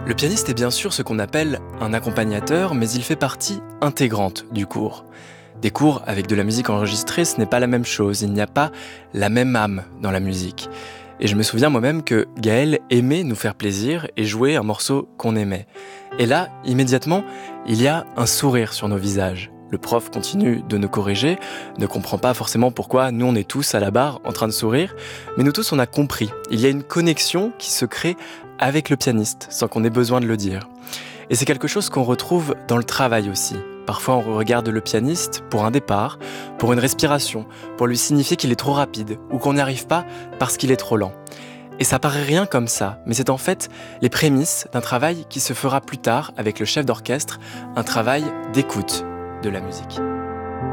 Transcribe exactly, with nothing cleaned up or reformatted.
Le pianiste est bien sûr ce qu'on appelle un accompagnateur, mais il fait partie intégrante du cours. Des cours avec de la musique enregistrée, ce n'est pas la même chose, il n'y a pas la même âme dans la musique. Et je me souviens moi-même que Gaël aimait nous faire plaisir et jouer un morceau qu'on aimait. Et là, immédiatement, il y a un sourire sur nos visages. Le prof continue de nous corriger, ne comprend pas forcément pourquoi nous on est tous à la barre en train de sourire, mais nous tous on a compris. Il y a une connexion qui se crée avec le pianiste, sans qu'on ait besoin de le dire. Et c'est quelque chose qu'on retrouve dans le travail aussi. Parfois on regarde le pianiste pour un départ, pour une respiration, pour lui signifier qu'il est trop rapide, ou qu'on n'y arrive pas parce qu'il est trop lent. Et ça paraît rien comme ça, mais c'est en fait les prémices d'un travail qui se fera plus tard avec le chef d'orchestre, un travail d'écoute de la musique.